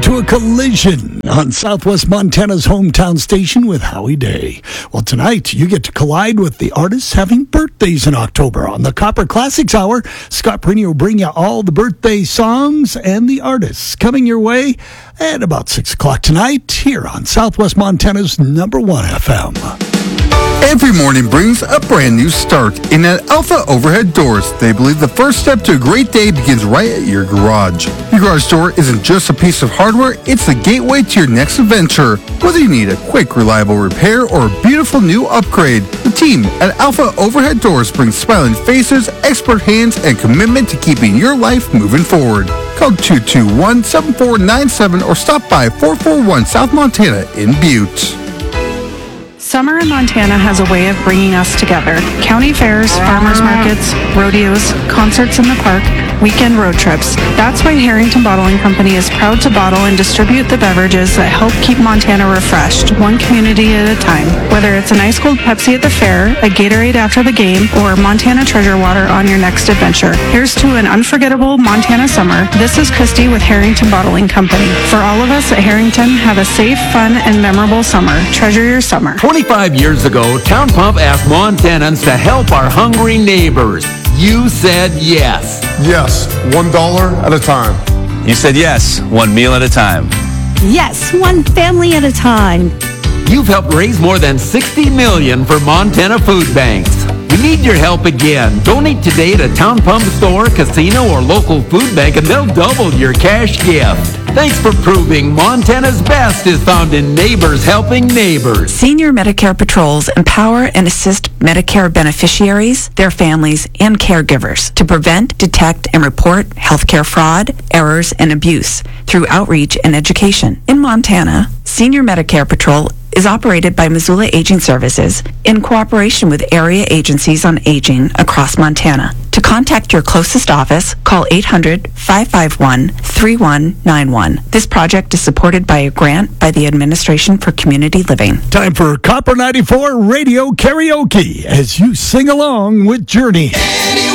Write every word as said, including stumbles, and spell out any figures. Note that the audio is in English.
to a collision on Southwest Montana's hometown station with Howie Day. Well, tonight you get to collide with the artists having birthdays in October. On the Copper Classics Hour, Scott Perini will bring you all the birthday songs and the artists coming your way at about six o'clock tonight here on Southwest Montana's number one F M. Every morning brings a brand new start. And at Alpha Overhead Doors, they believe the first step to a great day begins right at your garage. Your garage door isn't just a piece of hardware, it's the gateway to your next adventure. Whether you need a quick, reliable repair or a beautiful new upgrade, the team at Alpha Overhead Doors brings smiling faces, expert hands, and commitment to keeping your life moving forward. Call two two one, seven four nine seven or stop by four forty-one South Montana in Butte. Summer in Montana has a way of bringing us together. County fairs, farmers markets, rodeos, concerts in the park, weekend road trips. That's why Harrington Bottling Company is proud to bottle and distribute the beverages that help keep Montana refreshed, one community at a time. Whether it's an ice cold Pepsi at the fair, a Gatorade after the game, or Montana Treasure Water on your next adventure. Here's to an unforgettable Montana summer. This is Christy with Harrington Bottling Company. For all of us at Harrington, have a safe, fun, and memorable summer. Treasure your summer. twenty-five years ago, Town Pump asked Montanans to help our hungry neighbors. You said yes. Yes, one dollar at a time. You said yes, one meal at a time. Yes, one family at a time. You've helped raise more than sixty million dollars for Montana food banks. We need your help again. Donate today at a Town Pump store, casino, or local food bank, and they'll double your cash gift. Thanks for proving Montana's best is found in neighbors helping neighbors. Senior Medicare Patrols empower and assist Medicare beneficiaries, their families, and caregivers to prevent, detect, and report healthcare fraud, errors, and abuse through outreach and education. In Montana, Senior Medicare Patrol is operated by Missoula Aging Services in cooperation with area agencies on aging across Montana. To contact your closest office, call eight hundred, five five one, three one nine one. This project is supported by a grant by the Administration for Community Living. Time for Copper ninety-four Radio Karaoke as you sing along with Journey.